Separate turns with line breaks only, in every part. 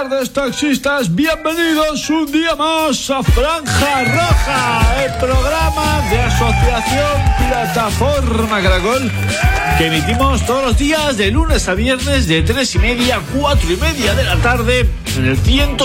tardes, taxistas. Bienvenidos un día más a Franja Roja, el programa de Asociación Plataforma Caracol, que emitimos todos los días de lunes a viernes de 3:30 a 4:30 de la tarde en el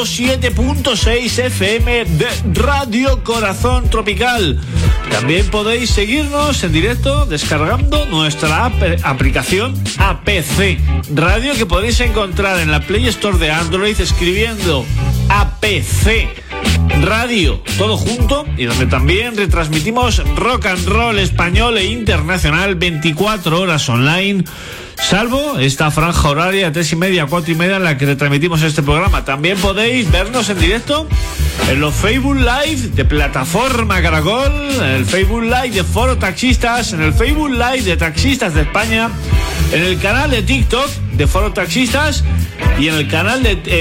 107.6 FM de Radio Corazón Tropical. También podéis seguirnos en directo descargando nuestra aplicación APC Radio, que podéis encontrar en la Play Store de Android escribiendo APC Radio, todo junto, y donde también retransmitimos rock and roll español e internacional 24 horas online, salvo esta franja horaria de 3:30 a 4:30 en la que retransmitimos este programa. También podéis vernos en directo en los Facebook Live de Plataforma Caracol, en el Facebook Live de Foro Taxistas, en el Facebook Live de Taxistas de España, en el canal de TikTok de Foro Taxistas y en el canal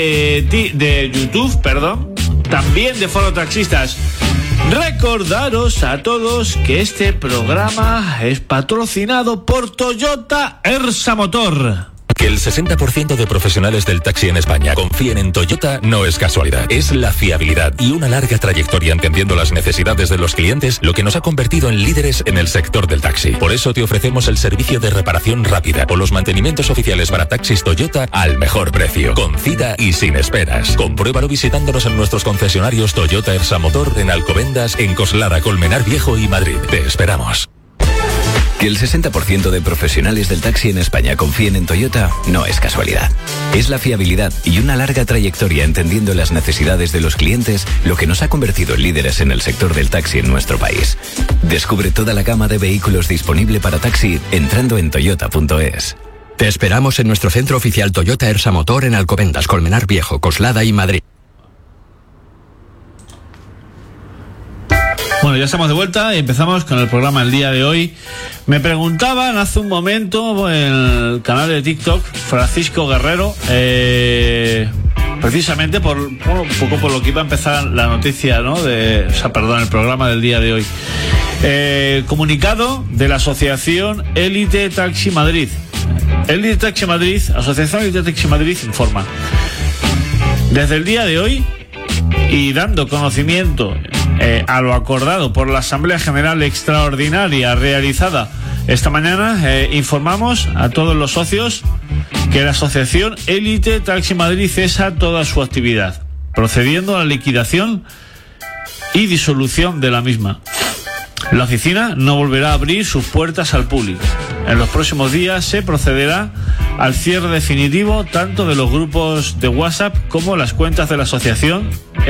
de YouTube, también de Foro Taxistas. Recordaros a todos que este programa es patrocinado por Toyota Ersa Motor.
Que el 60% de profesionales del taxi en España confíen en Toyota no es casualidad, es la fiabilidad y una larga trayectoria entendiendo las necesidades de los clientes lo que nos ha convertido en líderes en el sector del taxi. Por eso te ofrecemos el servicio de reparación rápida o los mantenimientos oficiales para taxis Toyota al mejor precio, con cita y sin esperas. Compruébalo visitándonos en nuestros concesionarios Toyota Ersa Motor en Alcobendas, en Coslada, Colmenar Viejo y Madrid. Te esperamos.
Que el 60% de profesionales del taxi en España confíen en Toyota no es casualidad. Es la fiabilidad y una larga trayectoria entendiendo las necesidades de los clientes lo que nos ha convertido en líderes en el sector del taxi en nuestro país. Descubre toda la gama de vehículos disponible para taxi entrando en toyota.es.
Te esperamos en nuestro centro oficial Toyota Ersa Motor en Alcobendas, Colmenar Viejo, Coslada y Madrid.
Bueno, ya estamos de vuelta y empezamos con el programa el día de hoy. Me preguntaban hace un momento en el canal de TikTok Francisco Guerrero, precisamente un poco por lo que iba a empezar la noticia, ¿no? El programa del día de hoy. Comunicado de la Asociación Élite Taxi Madrid. Élite Taxi Madrid, Asociación Élite Taxi Madrid informa. Desde el día de hoy y dando conocimiento a lo acordado por la Asamblea General Extraordinaria realizada esta mañana, informamos a todos los socios que la Asociación Élite Taxi Madrid cesa toda su actividad, procediendo a la liquidación y disolución de la misma. La oficina no volverá a abrir sus puertas al público. En los próximos días se procederá al cierre definitivo tanto de los grupos de WhatsApp como las cuentas de la asociación,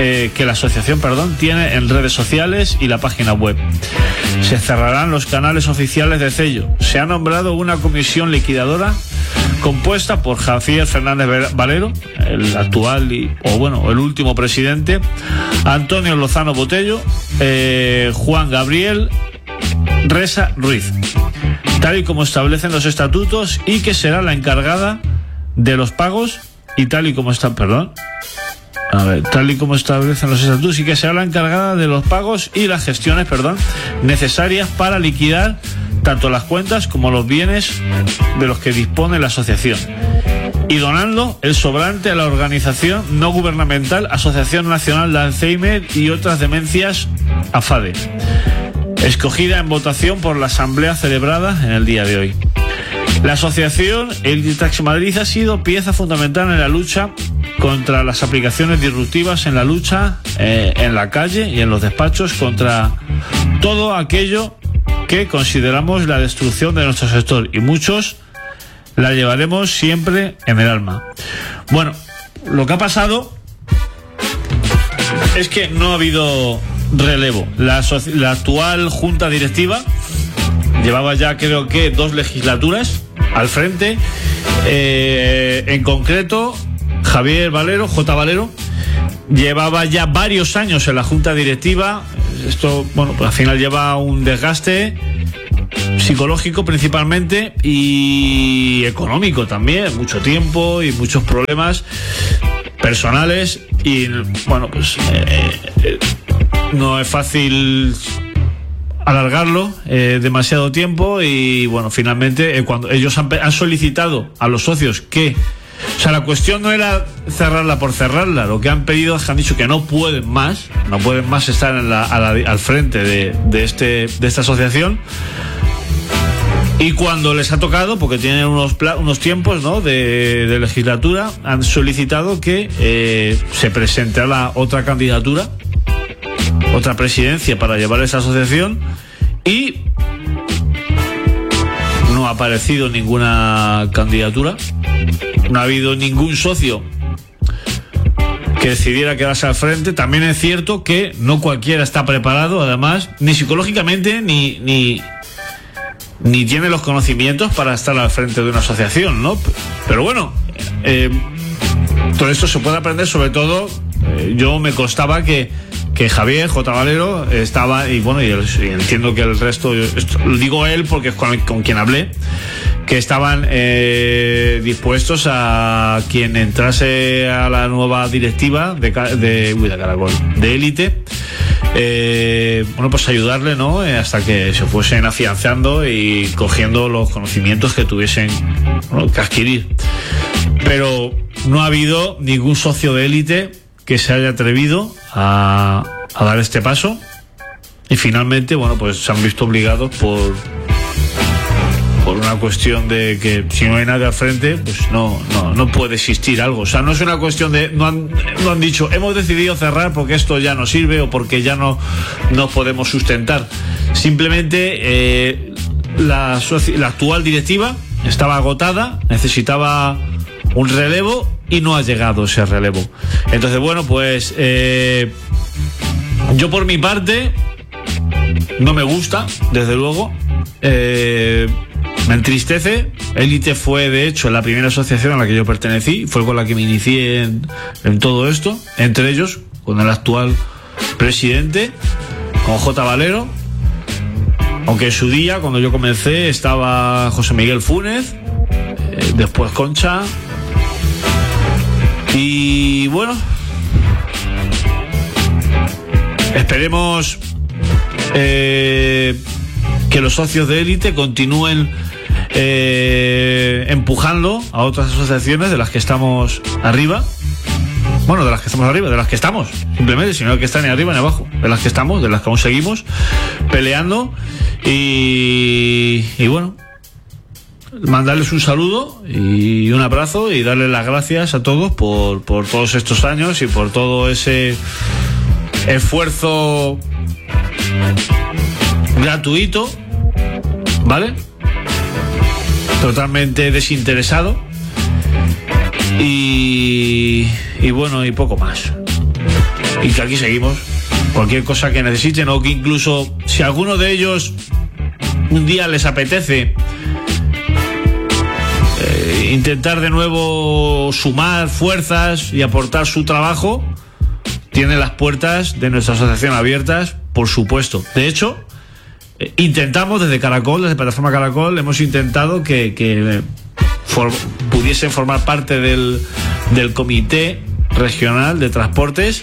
tiene en redes sociales y la página web. Se cerrarán los canales oficiales de Cello. Se ha nombrado una comisión liquidadora compuesta por Javier Fernández Valero, el actual el último presidente, Antonio Lozano Botello, Juan Gabriel Resa Ruiz, tal y como establecen los estatutos, y que será la encargada de los pagos tal y como establecen los estatutos, y que será la encargada de los pagos y las gestiones, necesarias para liquidar tanto las cuentas como los bienes de los que dispone la asociación, y donando el sobrante a la organización no gubernamental Asociación Nacional de Alzheimer y otras demencias, AFADE, escogida en votación por la asamblea celebrada en el día de hoy. La asociación Élite Taxi Madrid ha sido pieza fundamental en la lucha contra las aplicaciones disruptivas, en la lucha en la calle y en los despachos contra todo aquello que consideramos la destrucción de nuestro sector, y muchos la llevaremos siempre en el alma. Bueno, lo que ha pasado es que no ha habido relevo. La actual junta directiva llevaba ya, creo que, 2 legislaturas al frente. En concreto, Javier Valero, J. Valero, llevaba ya varios años en la junta directiva. Esto, pues al final lleva un desgaste psicológico principalmente y económico también, mucho tiempo y muchos problemas personales, y no es fácil alargarlo demasiado tiempo, y finalmente cuando ellos han solicitado a los socios que O sea, la cuestión no era cerrarla por cerrarla. Lo que han pedido es que han dicho que no pueden más estar al frente de esta asociación. Y cuando les ha tocado, porque tienen unos tiempos, ¿no?, de legislatura, han solicitado que se presente a la otra candidatura, otra presidencia para llevar esa asociación, y no ha aparecido ninguna candidatura, no ha habido ningún socio que decidiera quedarse al frente. También es cierto que no cualquiera está preparado, además, ni psicológicamente ni tiene los conocimientos para estar al frente de una asociación, ¿no? Pero bueno, todo esto se puede aprender. Sobre todo, yo me constaba que Javier J. Valero estaba, y bueno, y entiendo que el resto, lo digo él porque es con quien hablé, que estaban dispuestos a quien entrase a la nueva directiva de Caracol, de Élite, bueno, pues ayudarle, ¿no?, hasta que se fuesen afianzando y cogiendo los conocimientos que tuviesen, bueno, que adquirir. Pero no ha habido ningún socio de Élite que se haya atrevido a dar este paso, y finalmente, bueno, pues se han visto obligados por una cuestión de que si no hay nadie al frente, pues no puede existir algo. O sea, no es una cuestión de no han dicho hemos decidido cerrar porque esto ya no sirve o porque ya no podemos sustentar. Simplemente la actual directiva estaba agotada, necesitaba un relevo y no ha llegado ese relevo. Entonces, bueno, pues yo por mi parte no me gusta, desde luego. Me entristece. Élite fue, de hecho, la primera asociación a la que yo pertenecí, fue con la que me inicié en todo esto, entre ellos con el actual presidente, con J. Valero, aunque en su día, cuando yo comencé, estaba José Miguel Funes, después Concha, y bueno, esperemos que los socios de Élite continúen empujando a otras asociaciones de las que estamos arriba. Bueno, de las que estamos arriba, de las que estamos, simplemente, si no que están ni arriba ni abajo, de las que estamos, de las que aún seguimos peleando. Y bueno, mandarles un saludo y un abrazo y darles las gracias a todos por todos estos años y por todo ese esfuerzo gratuito, ¿vale? Totalmente desinteresado. Y bueno, y poco más. Y que aquí seguimos. Cualquier cosa que necesiten, o que incluso si a alguno de ellos un día les apetece intentar de nuevo sumar fuerzas y aportar su trabajo, tienen las puertas de nuestra asociación abiertas, por supuesto. De hecho, intentamos desde Caracol, desde Plataforma Caracol, hemos intentado que pudiesen formar parte del comité regional de transportes,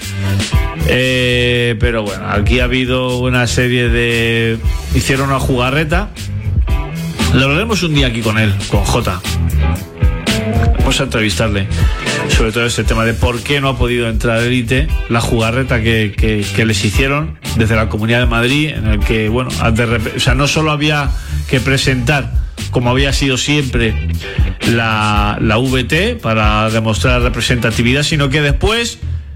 pero bueno, aquí ha habido una serie hicieron una jugarreta. Lo hablaremos un día aquí con él, con Jota. Vamos a entrevistarle sobre todo este tema de por qué no ha podido entrar Élite, la jugarreta que les hicieron desde la Comunidad de Madrid, en el que, bueno, o sea, no solo había que presentar, como había sido siempre, la VT para demostrar representatividad, sino que después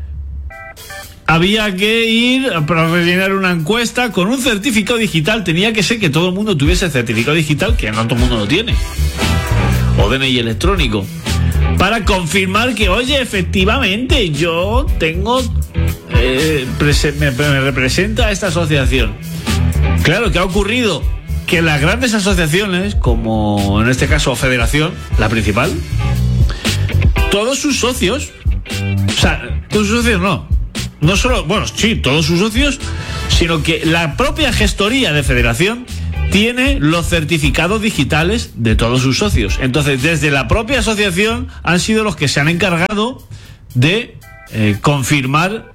había que ir para rellenar una encuesta con un certificado digital. Tenía que ser que todo el mundo tuviese certificado digital, que no todo el mundo lo tiene, o DNI electrónico, para confirmar que, oye, efectivamente yo tengo me representa esta asociación. Claro, ¿qué ha ocurrido? Que las grandes asociaciones, como en este caso Federación, la principal, todos sus socios, o sea, todos sus socios no solo, bueno, sí, todos sus socios, sino que la propia gestoría de Federación tiene los certificados digitales de todos sus socios. Entonces, desde la propia asociación han sido los que se han encargado de confirmar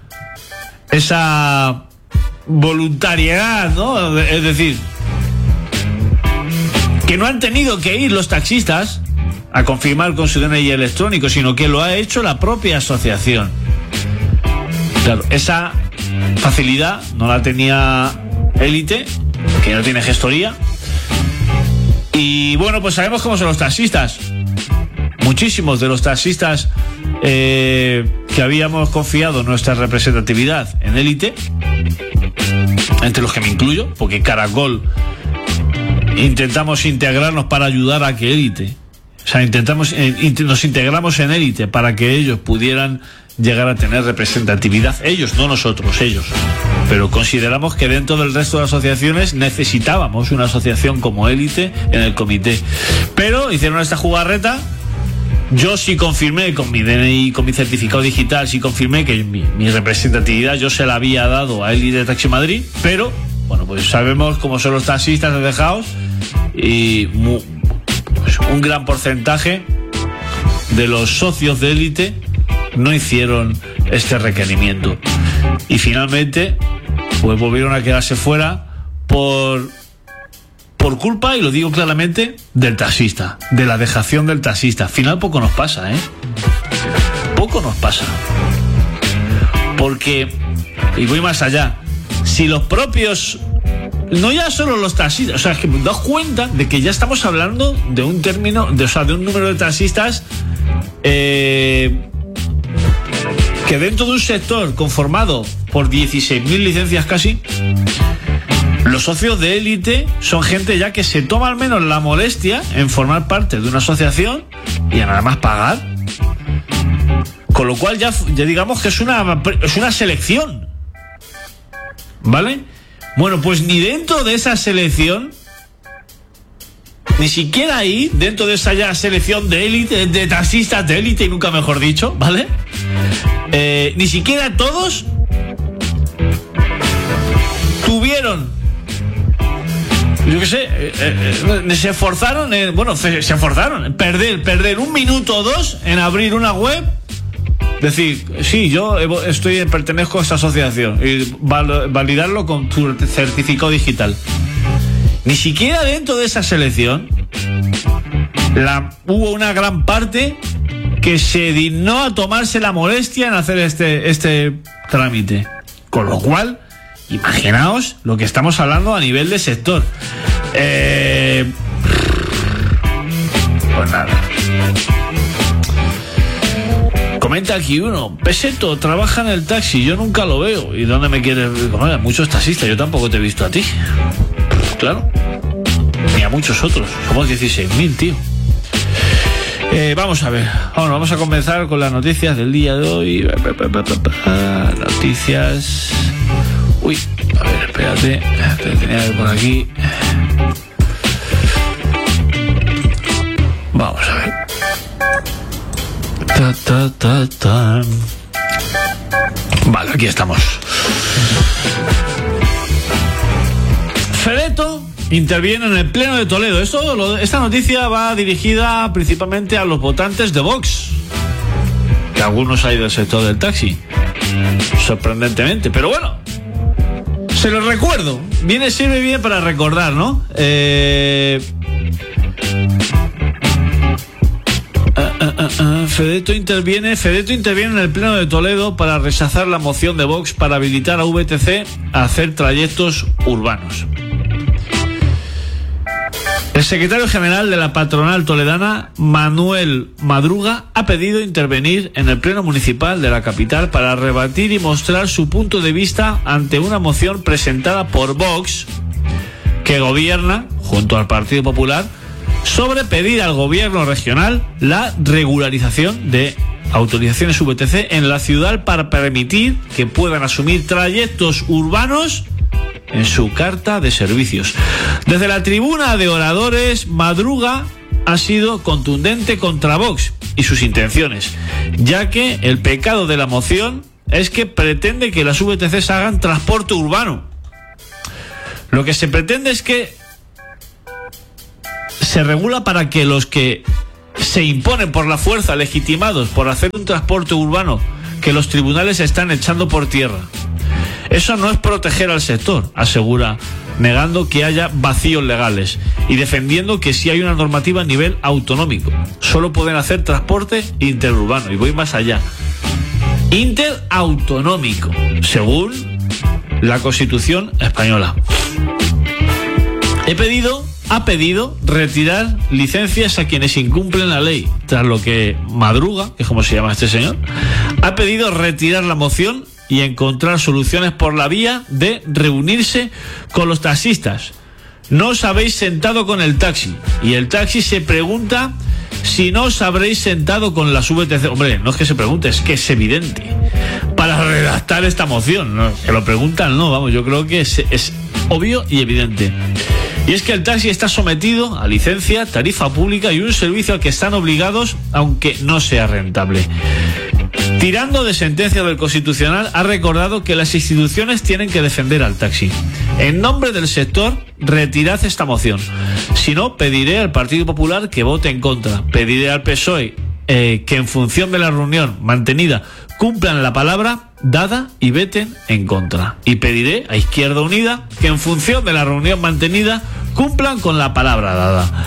esa voluntariedad, ¿no? Es decir, que no han tenido que ir los taxistas a confirmar con su DNI electrónico, sino que lo ha hecho la propia asociación. Claro, esa facilidad no la tenía Élite, que no tiene gestoría. Y bueno, pues sabemos cómo son los taxistas. Muchísimos de los taxistas que habíamos confiado nuestra representatividad en Élite, entre los que me incluyo, porque Caracol intentamos integrarnos para ayudar a que Élite, o sea, nos integramos en Élite para que ellos pudieran llegar a tener representatividad. Ellos, no nosotros, ellos. Pero consideramos que dentro del resto de asociaciones necesitábamos una asociación como Élite en el comité. Pero hicieron esta jugarreta. Yo sí confirmé con mi DNI, con mi certificado digital, sí confirmé que mi representatividad yo se la había dado a Élite Taxi Madrid, pero bueno, pues sabemos cómo son los taxistas dejados y pues un gran porcentaje de los socios de Élite no hicieron este requerimiento y finalmente pues volvieron a quedarse fuera por culpa, y lo digo claramente, del taxista, de la dejación del taxista. Al final poco nos pasa, poco nos pasa, porque, y voy más allá, si los propios, no ya solo los taxistas, o sea, es que me das cuenta de que ya estamos hablando de un término, de un número de taxistas que dentro de un sector conformado por 16.000 licencias casi, los socios de Élite son gente ya que se toma al menos la molestia en formar parte de una asociación y nada más pagar. Con lo cual ya digamos que es una selección, ¿vale? Bueno, pues ni dentro de esa selección, ni siquiera ahí, dentro de esa ya selección de Élite, de taxistas de Élite, y nunca mejor dicho, ¿vale? Ni siquiera todos tuvieron, yo qué sé, se esforzaron en perder un minuto o dos en abrir una web, decir, sí, yo pertenezco a esta asociación, y validarlo con tu certificado digital. Ni siquiera dentro de esa selección hubo una gran parte que se dignó a tomarse la molestia en hacer este trámite. Con lo cual, imaginaos lo que estamos hablando a nivel de sector. Pues nada. Comenta aquí uno: Peseto, trabaja en el taxi, yo nunca lo veo. ¿Y dónde me quieres? Bueno, muchos taxistas, yo tampoco te he visto a ti. Claro. Ni a muchos otros. Somos 16.000, tío. Vamos a ver. Vamos a comenzar con las noticias del día de hoy. Noticias. Uy, a ver, espérate. Tenía que ver por aquí. Vamos a ver. Vale, aquí estamos. Fedeto interviene en el Pleno de Toledo. Esta noticia va dirigida principalmente a los votantes de Vox, que algunos hay del sector del taxi, sorprendentemente, pero bueno, se los recuerdo. Sirve bien para recordar, ¿no? Fedeto interviene en el Pleno de Toledo para rechazar la moción de Vox para habilitar a VTC a hacer trayectos urbanos. El secretario general de la patronal toledana, Manuel Madruga, ha pedido intervenir en el Pleno Municipal de la capital para rebatir y mostrar su punto de vista ante una moción presentada por Vox, que gobierna junto al Partido Popular, sobre pedir al gobierno regional la regularización de autorizaciones VTC en la ciudad para permitir que puedan asumir trayectos urbanos en su carta de servicios. Desde la tribuna de oradores, Madruga ha sido contundente contra Vox y sus intenciones, ya que el pecado de la moción es que pretende que las VTCs hagan transporte urbano. Lo que se pretende es que se regula para que los que se imponen por la fuerza, legitimados por hacer un transporte urbano que los tribunales están echando por tierra. Eso no es proteger al sector, asegura negando que haya vacíos legales y defendiendo que sí hay una normativa a nivel autonómico. Solo pueden hacer transporte interurbano, y voy más allá. Interautonómico, según la Constitución española. Ha pedido retirar licencias a quienes incumplen la ley, tras lo que Madruga, que es como se llama este señor, ha pedido retirar la moción y encontrar soluciones por la vía de reunirse con los taxistas. No os habéis sentado con el taxi, y el taxi se pregunta si no os habréis sentado con las VTC. Hombre, no es que se pregunte, es que es evidente. Para redactar esta moción, ¿no? Que lo preguntan, no, vamos, yo creo que es obvio y evidente. Y es que el taxi está sometido a licencia, tarifa pública y un servicio al que están obligados, aunque no sea rentable. Tirando de sentencia del Constitucional, ha recordado que las instituciones tienen que defender al taxi. En nombre del sector, retirad esta moción. Si no, pediré al Partido Popular que vote en contra. Pediré al PSOE que en función de la reunión mantenida cumplan la palabra dada y veten en contra. Y pediré a Izquierda Unida que en función de la reunión mantenida cumplan con la palabra dada.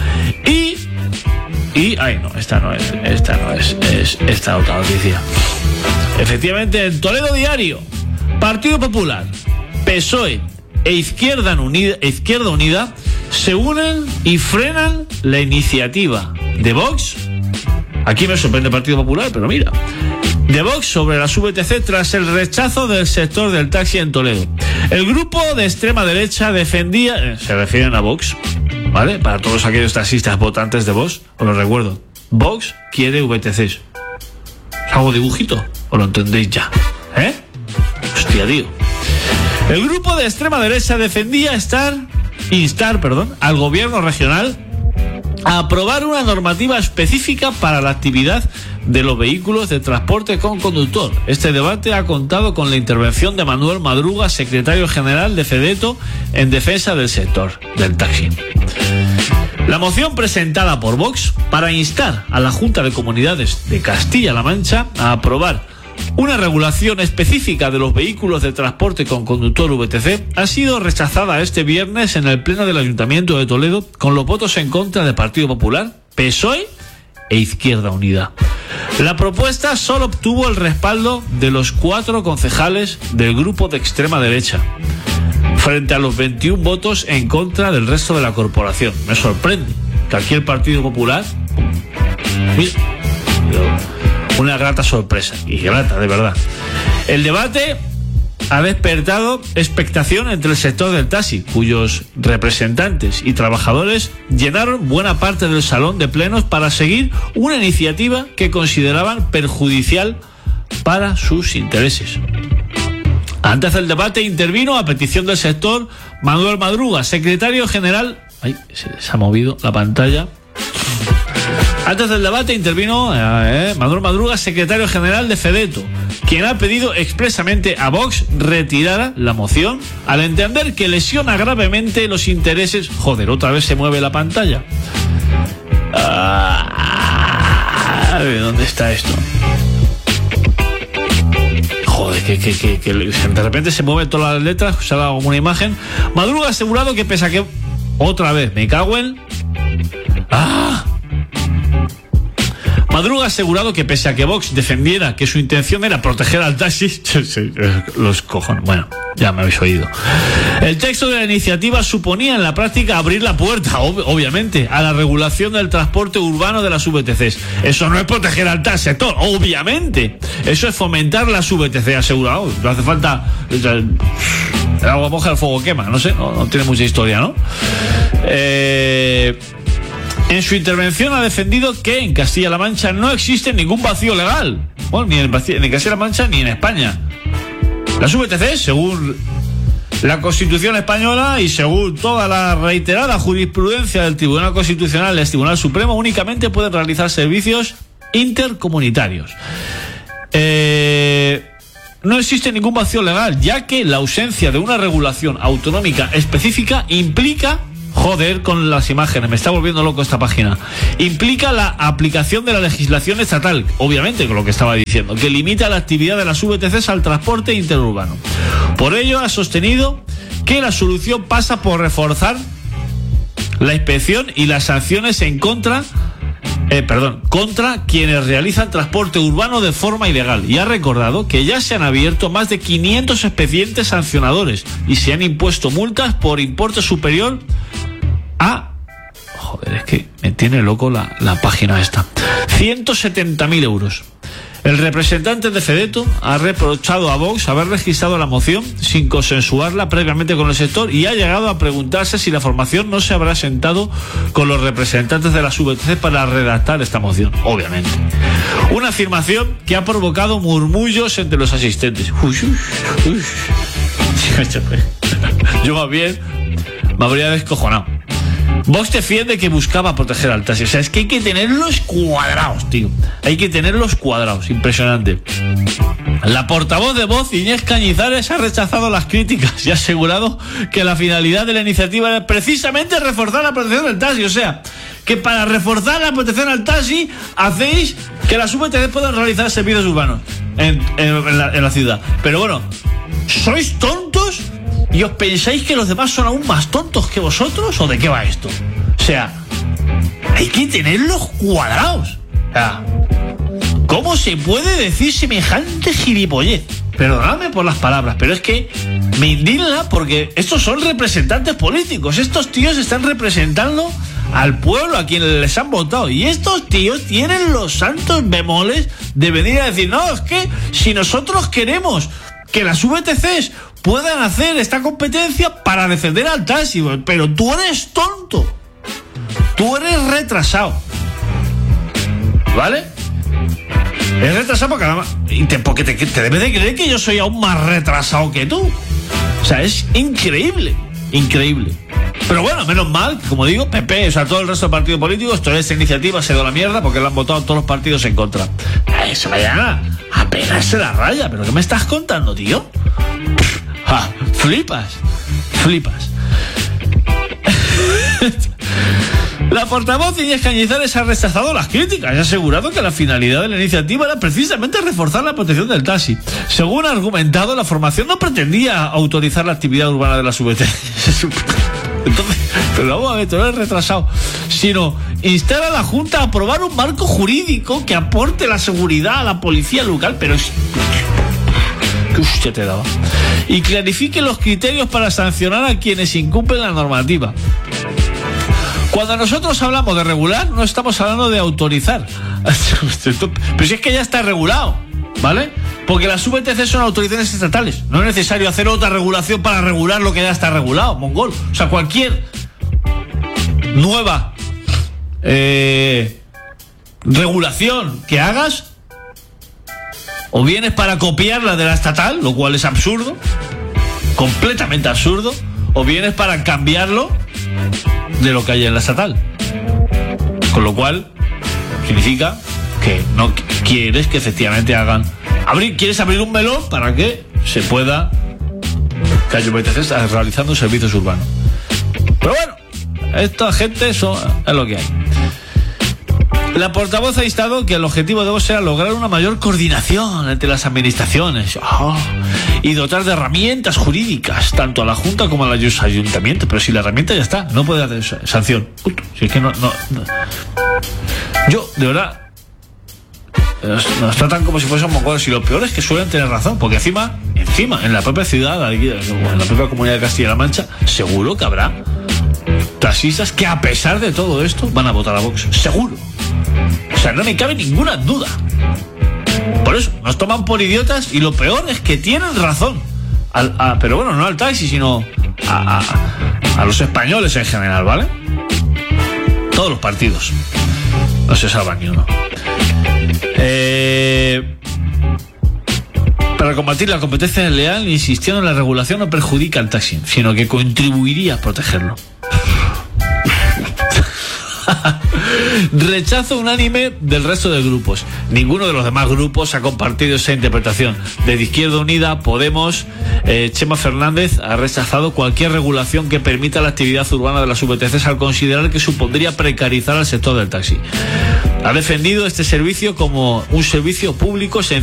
Ay no, esta no es esta otra noticia. Efectivamente, en Toledo Diario, Partido Popular, PSOE e Izquierda Unida se unen y frenan la iniciativa de Vox. Aquí me sorprende el Partido Popular, pero mira, de Vox sobre las VTC tras el rechazo del sector del taxi en Toledo. El grupo de extrema derecha defendía, se refieren a Vox, ¿vale? Para todos aquellos taxistas votantes de Vox, os lo recuerdo, Vox quiere VTCs. ¿Hago dibujito? ¿O lo entendéis ya? Hostia, tío. El grupo de extrema derecha defendía instar al gobierno regional a aprobar una normativa específica para la actividad de los vehículos de transporte con conductor. Este debate ha contado con la intervención de Manuel Madruga, secretario general de FEDETO, en defensa del sector del taxi. La moción presentada por Vox para instar a la Junta de Comunidades de Castilla-La Mancha a aprobar una regulación específica de los vehículos de transporte con conductor VTC ha sido rechazada este viernes en el Pleno del Ayuntamiento de Toledo con los votos en contra del Partido Popular, PSOE e Izquierda Unida. La propuesta solo obtuvo el respaldo de los 4 concejales del grupo de extrema derecha, frente a los 21 votos en contra del resto de la corporación. Me sorprende que aquí el Partido Popular... Mira, una grata sorpresa, y grata, de verdad. El debate ha despertado expectación entre el sector del taxi, cuyos representantes y trabajadores llenaron buena parte del salón de plenos para seguir una iniciativa que consideraban perjudicial para sus intereses. Antes del debate intervino, a petición del sector, Manuel Madruga, secretario general... Ay, se ha movido la pantalla... Antes del debate intervino Manuel Madruga, secretario general de FEDETO, quien ha pedido expresamente a Vox retirara la moción al entender que lesiona gravemente los intereses... Joder, otra vez se mueve la pantalla. A ver, ¿dónde está esto? Joder, que de repente se mueven todas las letras, se ha dado como una imagen. Madruga ha asegurado que pese a que... Otra vez, me cago en... Madruga ha asegurado que pese a que Vox defendiera que su intención era proteger al taxi... Los cojones, bueno, ya me habéis oído. El texto de la iniciativa suponía en la práctica abrir la puerta, obviamente, a la regulación del transporte urbano de las VTCs. Eso no es proteger al taxi sector, obviamente. Eso es fomentar las VTC, asegurado. No hace falta... El agua moja, el fuego quema, no sé, no tiene mucha historia, ¿no? En su intervención ha defendido que en Castilla-La Mancha no existe ningún vacío legal. Bueno, ni en Castilla-La Mancha ni en España. Las VTC, según la Constitución española y según toda la reiterada jurisprudencia del Tribunal Constitucional y del Tribunal Supremo, únicamente pueden realizar servicios intercomunitarios. No existe ningún vacío legal, ya que la ausencia de una regulación autonómica específica implica... Joder, con las imágenes, me está volviendo loco esta página. Implica la aplicación de la legislación estatal, obviamente con lo que estaba diciendo, que limita la actividad de las VTCs al transporte interurbano. Por ello ha sostenido que la solución pasa por reforzar la inspección y las sanciones contra quienes realizan transporte urbano de forma ilegal, y ha recordado que ya se han abierto más de 500 expedientes sancionadores y se han impuesto multas por importe superior a... Joder, es que me tiene loco la página esta. 170.000 euros. El representante de Fedeto ha reprochado a Vox haber registrado la moción sin consensuarla previamente con el sector y ha llegado a preguntarse si la formación no se habrá sentado con los representantes de las VTC para redactar esta moción, obviamente. Una afirmación que ha provocado murmullos entre los asistentes. Yo más bien me habría descojonado. Vox defiende que buscaba proteger al taxi. O sea, es que hay que tenerlos cuadrados, tío. Hay que tenerlos cuadrados. Impresionante. La portavoz de Vox, Inés Cañizares, ha rechazado las críticas y ha asegurado que la finalidad de la iniciativa era precisamente reforzar la protección del taxi. O sea, que para reforzar la protección al taxi hacéis que las VTC puedan realizar servicios urbanos en la ciudad. Pero bueno, ¿sois tontos? ¿Y os pensáis que los demás son aún más tontos que vosotros? ¿O de qué va esto? O sea, hay que tenerlos cuadrados. O sea, ¿cómo se puede decir semejante gilipollez? Perdonadme por las palabras, pero es que me indigna porque estos son representantes políticos. Estos tíos están representando al pueblo a quienes les han votado. Y estos tíos tienen los santos bemoles de venir a decir, no, es que si nosotros queremos que las VTCs puedan hacer esta competencia para defender al taxi, pero tú eres tonto, tú eres retrasado, ¿vale? Eres retrasado porque te debes de creer que yo soy aún más retrasado que tú. O sea, es increíble. Pero bueno, menos mal, como digo, PP, o sea, todo el resto de partidos políticos, toda esta iniciativa se dio a la mierda porque la han votado todos los partidos en contra. Se vayan a pegarse la raya. ¿Pero qué me estás contando, tío? Flipas. La portavoz Inés Cañizares ha rechazado las críticas y ha asegurado que la finalidad de la iniciativa era precisamente reforzar la protección del taxi. Según ha argumentado, la formación no pretendía autorizar la actividad urbana de las VTC. Entonces, pero vamos a ver, tú eres retrasado. Sino instar a la Junta a aprobar un marco jurídico que aporte la seguridad a la policía local, pero es... ¿Qué hostia te daba? Y clarifique los criterios para sancionar a quienes incumplen la normativa. Cuando nosotros hablamos de regular, no estamos hablando de autorizar. Pero si es que ya está regulado, ¿vale? Porque las VTC son autorizaciones estatales. No es necesario hacer otra regulación para regular lo que ya está regulado, mongol. O sea, cualquier nueva regulación que hagas, o bien es para copiarla de la estatal, lo cual es absurdo, completamente absurdo, o bien es para cambiarlo de lo que hay en la estatal. Con lo cual significa que no quieres que efectivamente hagan... quieres abrir un melón para que se pueda que haya VTCs realizando servicios urbanos. Pero bueno, esta gente es lo que hay. La portavoz ha instado que el objetivo de Vox sea lograr una mayor coordinación entre las administraciones y dotar de herramientas jurídicas tanto a la Junta como a los ayuntamientos. Pero si la herramienta ya está, no puede hacer sanción. Si es que no. Yo, de verdad, nos tratan como si fuésemos mongoles, y lo peor es que suelen tener razón, porque encima en la propia ciudad, en la propia comunidad de Castilla-La Mancha, seguro que habrá taxistas que a pesar de todo esto van a votar a Vox, seguro. O sea, no me cabe ninguna duda. Por eso, nos toman por idiotas y lo peor es que tienen razón. Pero bueno, no al taxi, sino a los españoles en general, ¿vale? Todos los partidos. No se salvan ni uno. Para combatir la competencia desleal, insistiendo en la regulación no perjudica al taxi, sino que contribuiría a protegerlo. Rechazo unánime del resto de grupos. Ninguno de los demás grupos ha compartido esa interpretación. Desde Izquierda Unida, Podemos, Chema Fernández ha rechazado cualquier regulación que permita la actividad urbana de las VTCs al considerar que supondría precarizar al sector del taxi. Ha defendido este servicio como un servicio público esencial